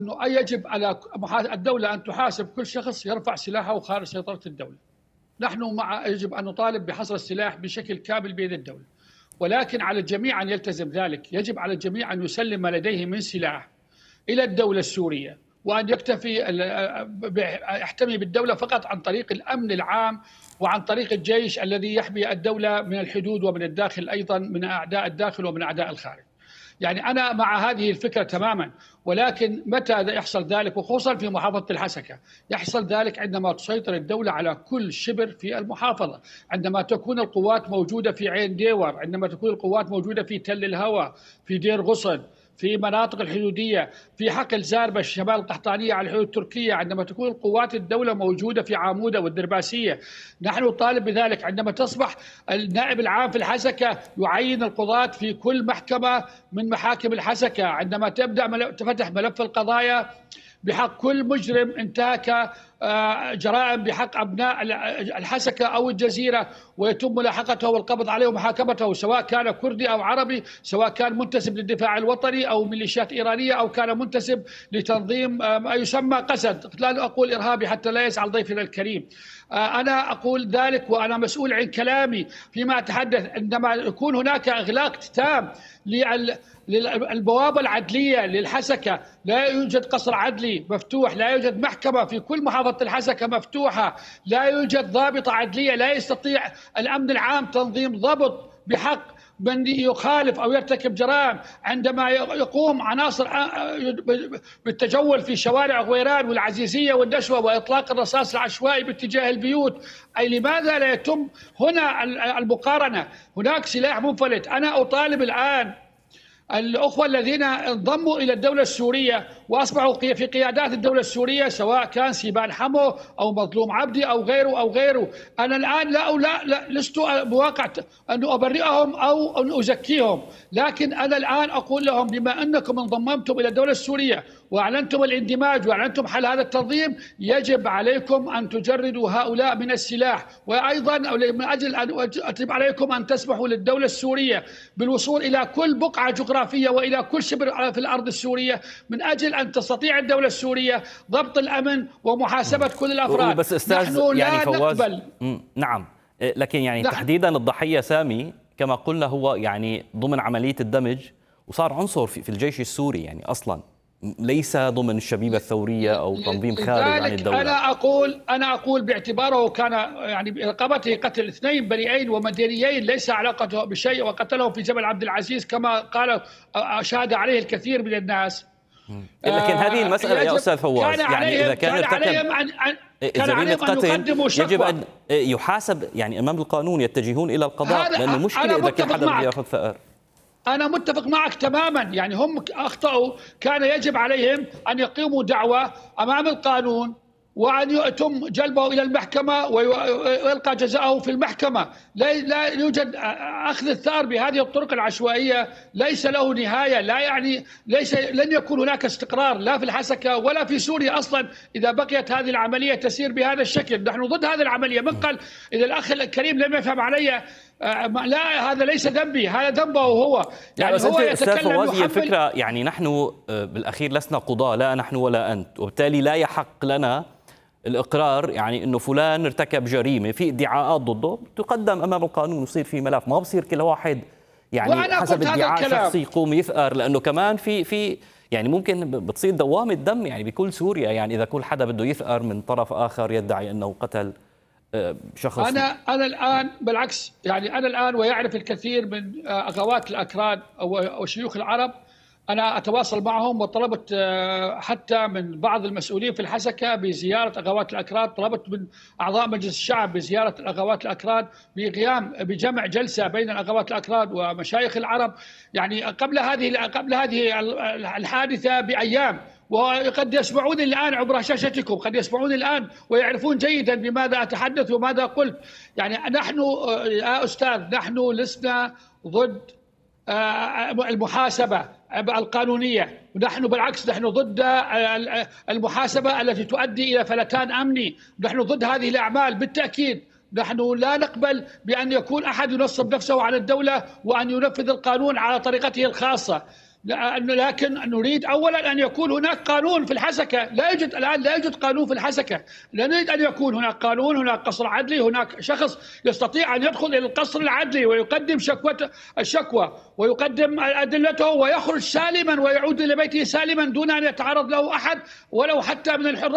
أنه يجب على الدولة أن تحاسب كل شخص يرفع سلاحه خارج سيطرة الدولة. نحن يجب أن نطالب بحصر السلاح بشكل كامل بيد الدولة، ولكن على الجميع أن يلتزم ذلك. يجب على الجميع أن يسلم ما لديه من سلاح إلى الدولة السورية، وأن يحتمي بالدولة فقط عن طريق الأمن العام وعن طريق الجيش الذي يحمي الدولة من الحدود ومن الداخل أيضا، من أعداء الداخل ومن أعداء الخارج. يعني أنا مع هذه الفكرة تماما، ولكن متى يحصل ذلك؟ وخصوصا في محافظة الحسكة يحصل ذلك عندما تسيطر الدولة على كل شبر في المحافظة، عندما تكون القوات موجودة في عين ديور، عندما تكون القوات موجودة في تل الهوى، في دير غصن، في مناطق الحدودية، في حقل زاربة شمال القحطانية على الحدود التركية، عندما تكون القوات الدولة موجودة في عامودة والدرباسية. نحن نطالب بذلك. عندما تصبح النائب العام في الحسكة يعين القضاة في كل محكمة من محاكم الحسكة، عندما تبدأ فتح ملف القضايا بحق كل مجرم انتهك جرائم بحق أبناء الحسكة أو الجزيرة، ويتم ملاحقته والقبض عليه ومحاكمته، سواء كان كردي أو عربي، سواء كان منتسب للدفاع الوطني أو ميليشيات إيرانية، أو كان منتسب لتنظيم ما يسمى قسد. لا أقول إرهابي حتى لا يزعل ضيفنا الكريم. أنا أقول ذلك وأنا مسؤول عن كلامي فيما أتحدث. عندما يكون هناك إغلاق تام للبوابة العدلية للحسكة، لا يوجد قصر عدلي مفتوح، لا يوجد محكمة في كل محافظة الحسكة مفتوحة، لا يوجد ضابطة عدلية، لا يستطيع الأمن العام تنظيم ضبط بحق من يخالف أو يرتكب جرائم. عندما يقوم عناصر بالتجول في شوارع غويران والعزيزية والنشوة وإطلاق الرصاص العشوائي باتجاه البيوت، أي لماذا لا يتم هنا المقارنة؟ هناك سلاح منفلت. أنا أطالب الآن الأخوة الذين انضموا إلى الدولة السورية وأصبحوا في قيادات الدولة السورية، سواء كان سيبان حمو أو مظلوم عبدي أو غيره. أنا الآن لست بواقع أن أبرئهم أو أن أزكيهم، لكن أنا الآن أقول لهم بما أنكم انضممتم إلى الدولة السورية وأعلنتم الاندماج وأعلنتم حل هذا التنظيم، يجب عليكم أن تجردوا هؤلاء من السلاح، وأيضا من أجل أن أجب عليكم أن تسمحوا للدولة السورية بالوصول إلى كل بقعة جغرافية وإلى كل شبر في الأرض السورية، من أجل أن تستطيع الدولة السورية ضبط الأمن ومحاسبة كل الأفراد. بس أستاذ نحن يعني لا فواز نقبل. نعم، لكن يعني تحديدا الضحية سامي كما قلنا هو يعني ضمن عملية الدمج، وصار عنصر في الجيش السوري، يعني أصلا ليس ضمن الشبيبة الثورية أو تنظيم خارج عن الدولة. أنا أقول باعتباره كان يعني برقبته قتل 2 بريئين ومدنيين ليس علاقته بشيء، وقتلهم في جبل عبد العزيز كما قال أشاد عليه الكثير من الناس. لكن هذه المسألة يا أستاذ فواز، يعني إذا كان عليهم أن يقدموا شكوى، يجب أن يحاسب يعني أمام القانون، يتجهون إلى القضاء، لأنه مشكلة إذا كان حدا بده يأخذ ثأر. أنا متفق معك تماما. يعني هم أخطأوا، كان يجب عليهم أن يقيموا دعوة أمام القانون وأن يتم جلبه إلى المحكمة ويلقى جزاءه في المحكمة. لا يوجد أخذ الثأر بهذه الطرق العشوائية، ليس له نهاية. لا يعني لن يكون هناك استقرار لا في الحسكة ولا في سوريا أصلا إذا بقيت هذه العملية تسير بهذا الشكل. نحن ضد هذه العملية. من قال إذا الأخ الكريم لم يفهم علي، لا هذا ليس ذنبي، هذا ذنبه هو. يعني هو أستاذ فواز، هي الفكرة يعني نحن بالأخير لسنا قضاة، لا نحن ولا أنت، وبالتالي لا يحق لنا الإقرار يعني إنه فلان ارتكب جريمة، في ادعاءات ضده تقدم أمام القانون ويصير في ملف. ما بصير كل واحد يعني حسب ادعاء شخصي يقوم يثأر، لأنه كمان في يعني ممكن بتصير دوامة دم يعني بكل سوريا، يعني إذا كل حدا بده يثأر من طرف آخر يدعي أنه قتل شخص. أنا الآن بالعكس، يعني أنا الآن ويعرف الكثير من أغوات الأكراد أو شيوخ العرب، أنا أتواصل معهم وطلبت حتى من بعض المسؤولين في الحسكة بزيارة أغوات الأكراد، طلبت من أعضاء مجلس الشعب بزيارة الأغوات الأكراد بجمع جلسة بين الأغوات الأكراد ومشايخ العرب، يعني قبل هذه الحادثة بأيام. وقد يسمعوني الآن عبر شاشتكم، قد يسمعوني الآن ويعرفون جيدا بماذا أتحدث وماذا قلت. يعني نحن يا أستاذ نحن لسنا ضد المحاسبة القانونية، ونحن بالعكس نحن ضد المحاسبة التي تؤدي إلى فلتان أمني. نحن ضد هذه الأعمال بالتأكيد. نحن لا نقبل بأن يكون أحد ينصب نفسه على الدولة وأن ينفذ القانون على طريقته الخاصة. لكن نريد أولا أن يكون هناك قانون في الحسكة. الآن لا يوجد قانون في الحسكة. لا نريد أن يكون هناك قانون، هناك قصر عدلي، هناك شخص يستطيع أن يدخل إلى القصر العدلي ويقدم الشكوى ويقدم أدلته ويخرج سالما ويعود إلى بيته سالما دون أن يتعرض له أحد ولو حتى من الحراس.